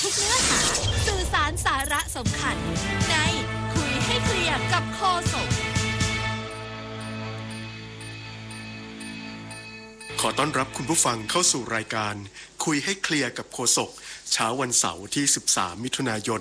ทุกเนื้อหาสื่อสารสาระสำคัญในคุยให้เคลียร์กับโฆษกขอต้อนรับคุณผู้ฟังเข้าสู่รายการคุยให้เคลียร์กับโฆษกเช้าวันเสาร์ที่13มิถุนายน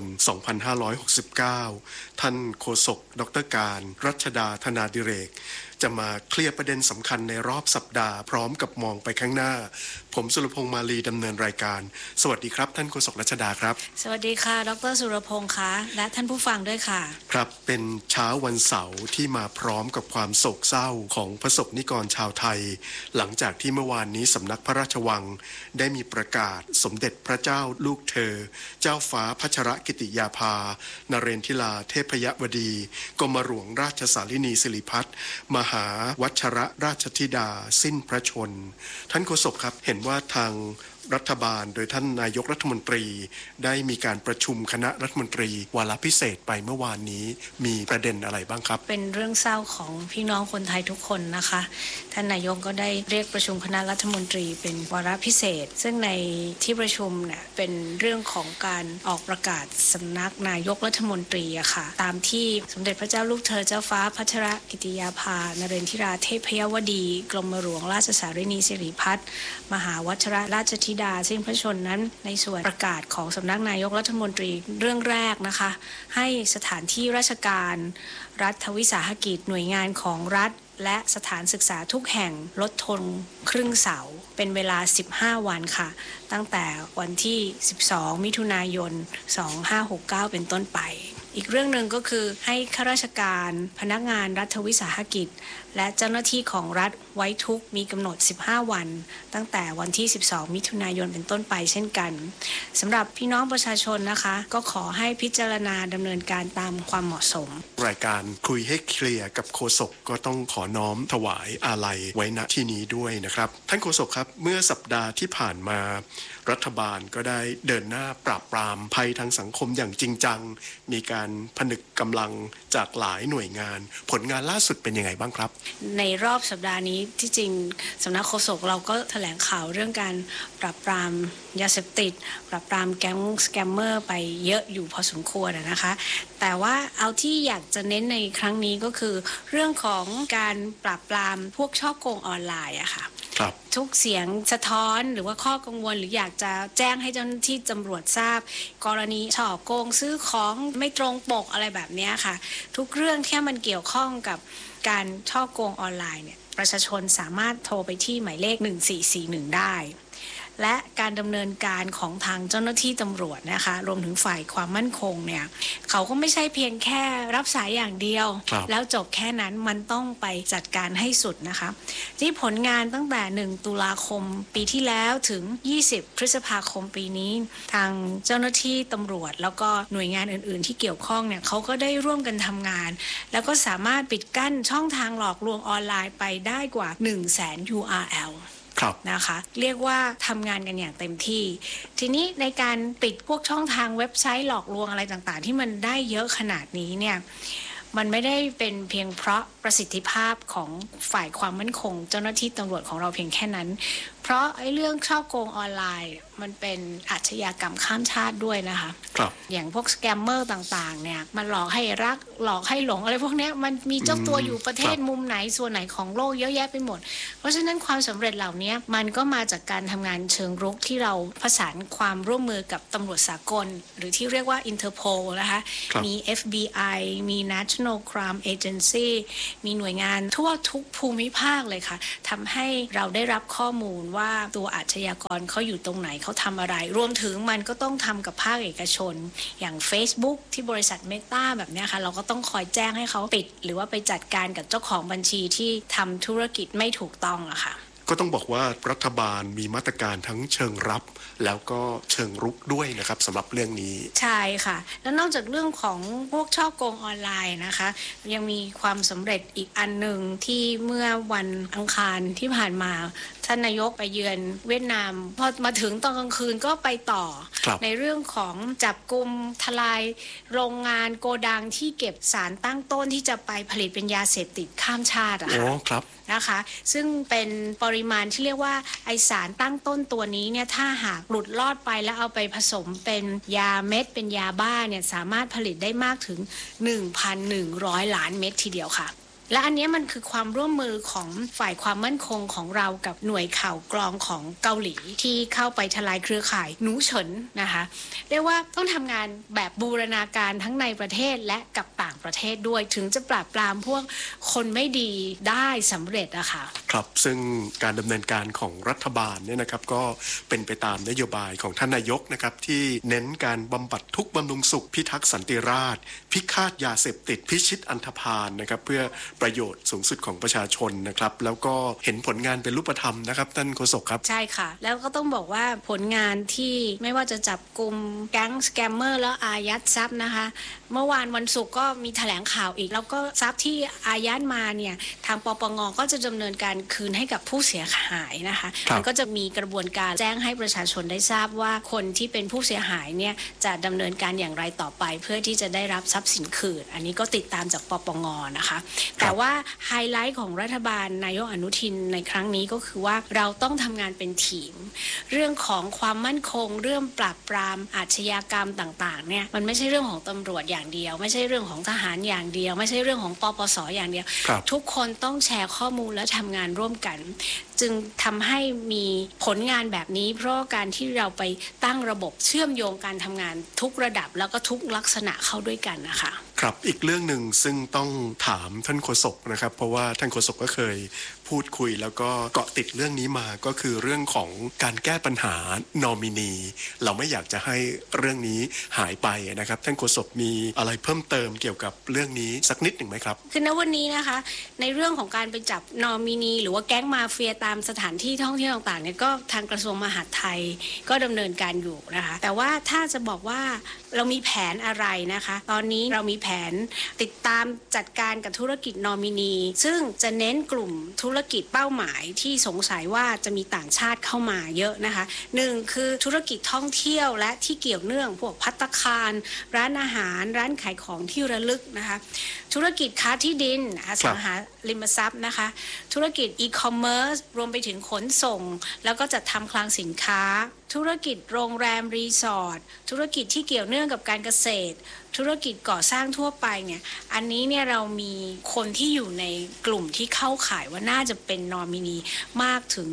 2569ท่านโฆษกดร.การรัชดาธนาดิเรกจะมาเคลียร์ประเด็นสำคัญในรอบสัปดาห์พร้อมกับมองไปข้างหน้าผมสุรพงษ์มาลีดำเนินรายการสวัสดีครับท่านโฆษกรัชดาครับสวัสดีค่ะดร.สุรพงษ์คะและท่านผู้ฟังด้วยค่ะครับเป็นเช้าวันเสาร์ที่มาพร้อมกับความโศกเศร้าของประสบนิกรชาวไทยหลังจากที่เมื่อวานนี้สำนักพระราชวังได้มีประกาศสมเด็จพระเจ้าลูกเธอเจ้าฟ้าพัชรกิติยาภานเรนทิลาเทพยวดีกรมหลวงราชสารินีสิริพัฒน์มหาวัชรราชธิดาสิ้นพระชนท่านโฆษกครับเห็นว่าทางรัฐบาลโดยท่านนายกรัฐมนตรีได้มีการประชุมคณะรัฐมนตรีวาระพิเศษไปเมื่อวานนี้มีประเด็นอะไรบ้างครับเป็นเรื่องเศร้าของพี่น้องคนไทยทุกคนนะคะท่านนายกก็ได้เรียกประชุมคณะรัฐมนตรีเป็นวาระพิเศษซึ่งในที่ประชุมเนี่ยเป็นเรื่องของการออกประกาศสำนักนายกรัฐมนตรีอะค่ะตามที่สมเด็จพระเจ้าลูกเธอเจ้าฟ้าพัชรกิติยาภานเรนทิราเทพยวดีกรมหลวงราชสารินีสิริพัฒน์มหาวัชรราชธิดาสิ้นพระชนนั้นในส่วนประกาศของสำนักนายกรัฐมนตรีเรื่องแรกนะคะให้สถานที่ราชการรัฐวิสาหกิจหน่วยงานของรัฐและสถานศึกษาทุกแห่งลดทนครึ่งเสาเป็นเวลา15วันค่ะตั้งแต่วันที่12มิถุนายน2569เป็นต้นไปอีกเรื่องหนึ่งก็คือให้ข้าราชการพนักงานรัฐวิสาหกิจและเจ้าหน้าที่ของรัฐไว้ทุกข์มีกำหนด15วันตั้งแต่วันที่12มิถุนายนเป็นต้นไปเช่นกันสำหรับพี่น้องประชาชนนะคะก็ขอให้พิจารณาดำเนินการตามความเหมาะสมรายการคุยให้เคลียร์กับโฆษกก็ต้องขอน้อมถวายอาลัยไว้ณที่นี้ด้วยนะครับท่านโฆษกครับเมื่อสัปดาห์ที่ผ่านมารัฐบาลก็ได้เดินหน้าปราบปรามภัยทางสังคมอย่างจริงจังมีการผนึกกำลังจากหลายหน่วยงานผลงานล่าสุดเป็นยังไงบ้างครับในรอบสัปดาห์นี้ที่จริงสำนักโฆษกเราก็แถลงข่าวเรื่องการปราบปรามยาเสพติดปราบปรามแก๊งสแกมเมอร์ไปเยอะอยู่พอสมควรนะคะแต่ว่าเอาที่อยากจะเน้นในครั้งนี้ก็คือเรื่องของการปราบปรามพวกฉ้อโกงออนไลน์อะค่ะทุกเสียงสะท้อนหรือว่าข้อกังวลหรืออยากจะแจ้งให้เจ้าหน้าที่ตำรวจทราบกรณีฉ้อโกงซื้อของไม่ตรงปกอะไรแบบนี้ค่ะทุกเรื่องที่มันเกี่ยวข้องกับการฉ้อโกงออนไลน์เนี่ยประชาชนสามารถโทรไปที่หมายเลข1441ได้และการดำเนินการของทางเจ้าหน้าที่ตำรวจนะคะรวมถึงฝ่ายความมั่นคงเนี่ยเขาก็ไม่ใช่เพียงแค่รับสายอย่างเดียวแล้วจบแค่นั้นมันต้องไปจัดการให้สุดนะคะที่ผลงานตั้งแต่1ตุลาคมปีที่แล้วถึง20พฤษภาคมปีนี้ทางเจ้าหน้าที่ตำรวจแล้วก็หน่วยงานอื่นๆที่เกี่ยวข้องเนี่ยเขาก็ได้ร่วมกันทำงานแล้วก็สามารถปิดกั้นช่องทางหลอกลวงออนไลน์ไปได้กว่า 100,000 URLนะคะเรียกว่าทำงานกันอย่างเต็มที่ทีนี้ในการปิดพวกช่องทางเว็บไซต์หลอกลวงอะไรต่างๆที่มันได้เยอะขนาดนี้เนี่ยมันไม่ได้เป็นเพียงเพราะประสิทธิภาพของฝ่ายความมั่นคงเจ้าหน้าที่ตำรวจของเราเพียงแค่นั้นเพราะไอ้เรื่องฉ้อโกงออนไลน์มันเป็นอาชญากรรมข้ามชาติด้วยนะคะอย่างพวกสแกมเมอร์ต่างๆเนี่ยมันหลอกให้รักหลอกให้หลงอะไรพวกนี้มันมีเจ้าตัวอยู่ประเทศมุมไหนส่วนไหนของโลกเยอะแยะไปหมดเพราะฉะนั้นความสำเร็จเหล่านี้มันก็มาจากการทำงานเชิงรุกที่เราประสานความร่วมมือกับตำรวจสากลหรือที่เรียกว่า Interpol นะคะมี FBI มี National Crime Agency มีหน่วยงานทั่วทุกภูมิภาคเลยค่ะทำให้เราได้รับข้อมูลว่าตัวอาชญากรเขาอยู่ตรงไหนเขาทำอะไรรวมถึงมันก็ต้องทำกับภาคเอกชนอย่าง Facebook ที่บริษัท Meta แบบนี้ค่ะเราก็ต้องคอยแจ้งให้เขาปิดหรือว่าไปจัดการกับเจ้าของบัญชีที่ทำธุรกิจไม่ถูกต้องอะค่ะก็ต้องบอกว่ารัฐบาลมีมาตรการทั้งเชิงรับแล้วก็เชิงรุกด้วยนะครับสำหรับเรื่องนี้ใช่ค่ะแล้วนอกจากเรื่องของพวกฉ้อโกงออนไลน์นะคะยังมีความสำเร็จอีกอันหนึ่งที่เมื่อวันอังคารที่ผ่านมาท่านนายกไปเยือนเวียดนามพอมาถึงตอนกลางคืนก็ไปต่อในเรื่องของจับกุมทลายโรงงานโกดังที่เก็บสารตั้งต้นที่จะไปผลิตเป็นยาเสพติดข้ามชาติอะค่ะนะคะซึ่งเป็นปริมาณที่เรียกว่าไอสารตั้งต้นตัวนี้เนี่ยถ้าหากหลุดลอดไปแล้วเอาไปผสมเป็นยาเม็ดเป็นยาบ้าเนี่ยสามารถผลิตได้มากถึง 1,100 ล้านเม็ดทีเดียวค่ะและอันนี้มันคือความร่วมมือของฝ่ายความมั่นคงของเรากับหน่วยข่าวกรองของเกาหลีที่เข้าไปทลายเครือข่ายหนูเฉินนะคะเรียกว่าต้องทำงานแบบบูรณาการทั้งในประเทศและกับต่างประเทศด้วยถึงจะปราบปรามพวกคนไม่ดีได้สำเร็จอะค่ะครับซึ่งการดำเนินการของรัฐบาลเนี่ยนะครับก็เป็นไปตามนโยบายของท่านนายกนะครับที่เน้นการบำบัดทุกข์บำรุงสุขพิทักษ์สันติราษฎร์พิฆาตยาเสพติดพิชิตอันธพาลนะครับเพื่อประโยชน์สูงสุดของประชาชนนะครับแล้วก็เห็นผลงานเป็นรูปธรรมนะครับท่านโฆษกครับใช่ค่ะแล้วก็ต้องบอกว่าผลงานที่ไม่ว่าจะจับกุมแก๊งสแกมเมอร์แล้วอายัดทรัพย์นะคะเมื่อวานวันศุกร์ก็มีแถลงข่าวอีกแล้วก็ทรัพย์ที่อายัดมาเนี่ยทางปปงก็จะดำเนินการคืนให้กับผู้เสียหายนะคะมันก็จะมีกระบวนการแจ้งให้ประชาชนได้ทราบว่าคนที่เป็นผู้เสียหายเนี่ยจะดำเนินการอย่างไรต่อไปเพื่อที่จะได้รับทรัพย์สินคืนอันนี้ก็ติดตามจากปปงนะคะแต่ว่าไฮไลท์ของรัฐบาลนายกอนุทินในครั้งนี้ก็คือว่าเราต้องทำงานเป็นทีมเรื่องของความมั่นคงเรื่องปราบปรามอาชญากรรมต่างๆเนี่ยมันไม่ใช่เรื่องของตำรวจอย่างเดียวไม่ใช่เรื่องของทหารอย่างเดียวไม่ใช่เรื่องของปปสอย่างเดียวทุกคนต้องแชร์ข้อมูลและทำงานร่วมกันจึงทำให้มีผลงานแบบนี้เพราะการที่เราไปตั้งระบบเชื่อมโยงการทำงานทุกระดับแล้วก็ทุกลักษณะเข้าด้วยกันนะคะครับอีกเรื่องหนึ่งซึ่งต้องถามท่านโฆษกนะครับเพราะว่าท่านโฆษกก็เคยพูดคุยแล้วก็เกาะติดเรื่องนี้มาก็คือเรื่องของการแก้ปัญหานอมินีเราไม่อยากจะให้เรื่องนี้หายไปนะครับท่านโฆษกมีอะไรเพิ่มเติมเกี่ยวกับเรื่องนี้สักนิดหนึ่งไหมครับคือณวันนี้นะคะในเรื่องของการไปจับนอมินีหรือว่าแก๊งมาเฟียตามสถานที่ท่องเที่ยวต่างๆเนี่ยก็ทางกระทรวงมหาดไทยก็ดำเนินการอยู่นะคะแต่ว่าถ้าจะบอกว่าเรามีแผนอะไรนะคะตอนนี้เรามีแผนติดตามจัดการกับธุรกิจนอมินีซึ่งจะเน้นกลุ่มธุรกิจเป้าหมายที่สงสัยว่าจะมีต่างชาติเข้ามาเยอะนะคะหนึ่งคือธุรกิจท่องเที่ยวและที่เกี่ยวเนื่องพวกภัตตาคารร้านอาหารร้านขายของที่ระลึกนะคะธุรกิจค้าที่ดินอสังหาริมทรัพย์นะคะธุรกิจอีคอมเมิร์ซรวมไปถึงขนส่งแล้วก็จัดทำคลังสินค้าธุรกิจโรงแรมรีสอร์ทธุรกิจที่เกี่ยวเนื่องกับการเกษตรธุรกิจก่อสร้างทั่วไปเนี่ยอันนี้เนี่ยเรามีคนที่อยู่ในกลุ่มที่เข้าข่ายว่าน่าจะเป็นนอมินีมากถึง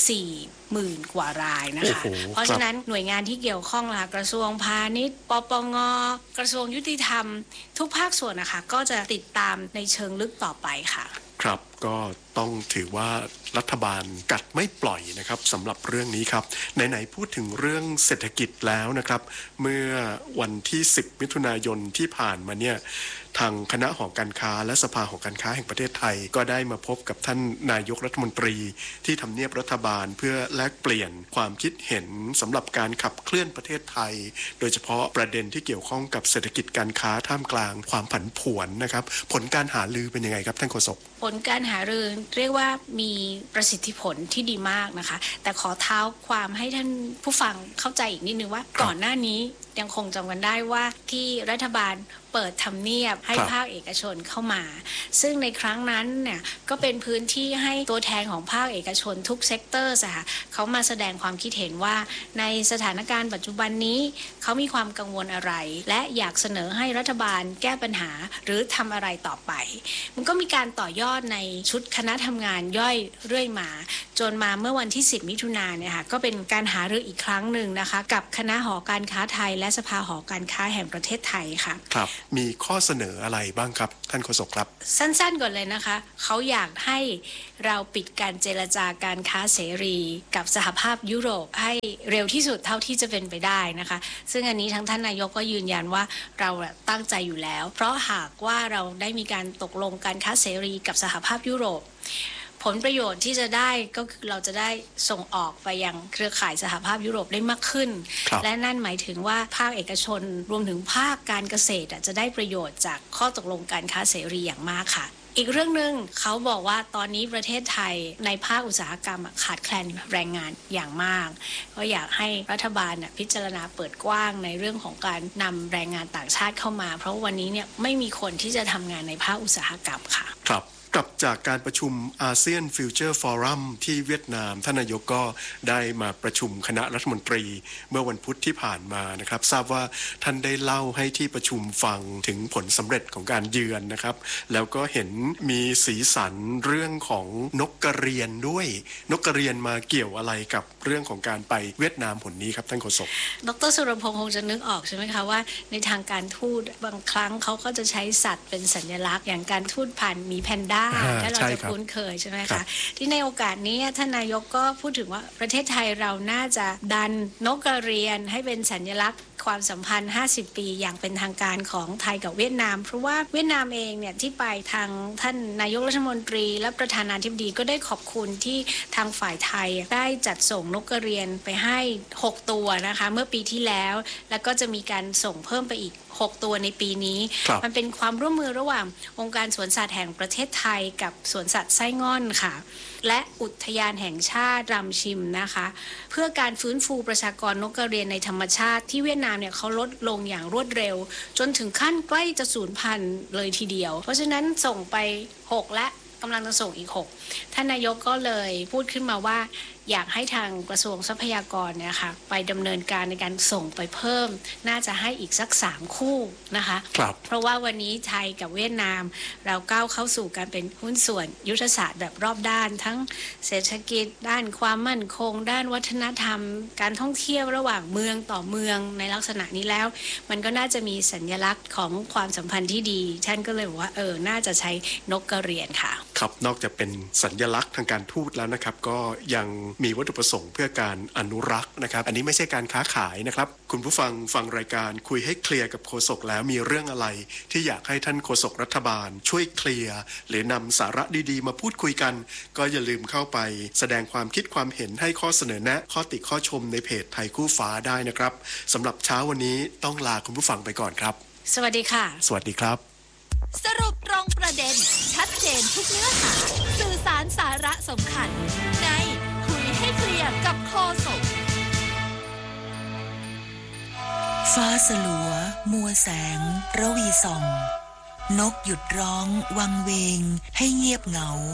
40,000 กว่ารายนะคะเพราะฉะนั้นหน่วยงานที่เกี่ยวข้องล่ะกระทรวงพาณิชย์ปปงกระทรวงยุติธรรมทุกภาคส่วนนะคะก็จะติดตามในเชิงลึกต่อไปค่ะครับก็ต้องถือว่ารัฐบาลกัดไม่ปล่อยนะครับสำหรับเรื่องนี้ครับไหนๆพูดถึงเรื่องเศรษฐกิจแล้วนะครับเมื่อวันที่10มิถุนายนที่ผ่านมาเนี่ยทางคณะหอการค้าและสภาหอการค้าแห่งประเทศไทยก็ได้มาพบกับท่านนายกรัฐมนตรีที่ทำเนียบรัฐบาลเพื่อแลกเปลี่ยนความคิดเห็นสำหรับการขับเคลื่อนประเทศไทยโดยเฉพาะประเด็นที่เกี่ยวข้องกับเศรษฐกิจการค้าท่ามกลางความผันผวนนะครับผลการหารือเป็นยังไงครับท่านโฆษกผลการหารือเรียกว่ามีประสิทธิผลที่ดีมากนะคะแต่ขอเท้าความให้ท่านผู้ฟังเข้าใจอีกนิดนึงว่าก่อนหน้านี้ยังคงจำกันได้ว่าที่รัฐบาลเปิดทำเนียบให้ภาคเอกชนเข้ามาซึ่งในครั้งนั้นเนี่ยก็เป็นพื้นที่ให้ตัวแทนของภาคเอกชนทุกเซกเตอร์ค่ะเขามาแสดงความคิดเห็นว่าในสถานการณ์ปัจจุบันนี้เขามีความกังวลอะไรและอยากเสนอให้รัฐบาลแก้ปัญหาหรือทำอะไรต่อไปมันก็มีการต่อยอดในชุดคณะทำงานย่อยเรื่อยมาจนมาเมื่อวันที่10มิถุนายนเนี่ยค่ะก็เป็นการหารืออีกครั้งหนึ่งนะคะกับคณะหอการค้าไทยและสภาหอการค้าแห่งประเทศไทยค่ะครับมีข้อเสนออะไรบ้างครับท่านโฆษกครับสั้นๆก่อนเลยนะคะเขาอยากให้เราปิดการเจรจาการค้าเสรีกับสหภาพยุโรปให้เร็วที่สุดเท่าที่จะเป็นไปได้นะคะซึ่งอันนี้ทั้งท่านนายกก็ยืนยันว่าเราตั้งใจอยู่แล้วเพราะหากว่าเราได้มีการตกลงการค้าเสรีกับสหภาพยุโรปผลประโยชน์ที่จะได้ก็คือเราจะได้ส่งออกไปยังเครือข่ายสหภาพยุโรปได้มากขึ้นและนั่นหมายถึงว่าภาคเอกชนรวมถึงภาคการเกษตรจะได้ประโยชน์จากข้อตกลงการค้าเสรีอย่างมากค่ะอีกเรื่องหนึ่งเขาบอกว่าตอนนี้ประเทศไทยในภาคอุตสาหกรรมขาดแคลนแรงงานอย่างมากก็อยากให้รัฐบาลพิจารณาเปิดกว้างในเรื่องของการนำแรงงานต่างชาติเข้ามาเพราะวันนี้เนี่ยไม่มีคนที่จะทำงานในภาคอุตสาหกรรมค่ะครับกลับจากการประชุมอาเซียนฟิวเจอร์ฟอรัมที่เวียดนามท่านนายกก็ได้มาประชุมคณะรัฐมนตรีเมื่อวันพุธที่ผ่านมานะครับทราบว่าท่านได้เล่าให้ที่ประชุมฟังถึงผลสำเร็จของการเยือนนะครับแล้วก็เห็นมีสีสันเรื่องของนกกระเรียนด้วยนกกระเรียนมาเกี่ยวอะไรกับเรื่องของการไปเวียดนามผลนี้ครับท่านโฆษกดร.สุรพงษ์คงจะนึกออกใช่ไหมคะว่าในทางการทูตบางครั้งเขาก็จะใช้สัตว์เป็นสัญลักษณ์อย่างการทูตผ่านหมีแพนด้าถ้าเราจะคุ้นเคยใช่ไหมคะที่ในโอกาสนี้ท่านนายกก็พูดถึงว่าประเทศไทยเราน่าจะดันนกกระเรียนให้เป็นสัญลักษณ์ความสัมพันธ์50ปีอย่างเป็นทางการของไทยกับเวียดนามเพราะว่าเวียดนามเองเนี่ยที่ไปทางท่านนายกรัฐมนตรีและประธานาธิบดีก็ได้ขอบคุณที่ทางฝ่ายไทยได้จัดส่งนกกระเรียนไปให้6ตัวนะคะเมื่อปีที่แล้วแล้วก็จะมีการส่งเพิ่มไปอีก6ตัวในปีนี้มันเป็นความร่วมมือระหว่างองค์การสวนสัตว์แห่งประเทศไทยกับสวนสัตว์ไส้ง่อนค่ะและอุทยานแห่งชาติรำชิมนะคะเพื่อการฟื้นฟูประชากรนกกระเรียนในธรรมชาติที่เวียดนามเนี่ยเขาลดลงอย่างรวดเร็วจนถึงขั้นใกล้จะสูญพันธุ์เลยทีเดียวเพราะฉะนั้นส่งไป6และกำลังจะส่งอีก6ท่านนายกก็เลยพูดขึ้นมาว่าอยากให้ทางกระทรวงทรัพยากรเนี่ยค่ะไปดำเนินการในการส่งไปเพิ่มน่าจะให้อีกสัก3คู่นะคะเพราะว่าวันนี้ไทยกับเวียดนามเราก้าวเข้าสู่การเป็นหุ้นส่วนยุทธศาสตร์แบบรอบด้านทั้งเศรษฐกิจด้านความมั่นคงด้านวัฒนธรรมการท่องเที่ยวระหว่างเมืองต่อเมืองในลักษณะนี้แล้วมันก็น่าจะมีสัญลักษณ์ของความสัมพันธ์ที่ดีท่านก็เลยบอกว่าน่าจะใช้นกกระเรียนค่ะครับนอกจากเป็นสัญลักษณ์ทางการทูตแล้วนะครับก็ยังมีวัตถุประสงค์เพื่อการอนุรักษ์นะครับอันนี้ไม่ใช่การค้าขายนะครับคุณผู้ฟังฟังรายการคุยให้เคลียร์กับโฆษกแล้วมีเรื่องอะไรที่อยากให้ท่านโฆษกรัฐบาลช่วยเคลียร์หรือนำสาระดีๆมาพูดคุยกันก็อย่าลืมเข้าไปแสดงความคิดความเห็นให้ข้อเสนอแนะข้อติข้อชมในเพจไทยคู่ฟ้าได้นะครับสำหรับเช้าวันนี้ต้องลาคุณผู้ฟังไปก่อนครับสวัสดีค่ะสวัสดีครับสรุปตรงประเด็นชัดเจนทุกเนื้อหาสื่อสารสาระสำคัญในคุยให้เคลียร์กับโฆษกฟ้าสลัวมัวแสงระวีส่องนกหยุดร้องวังเวงให้เงียบเหงา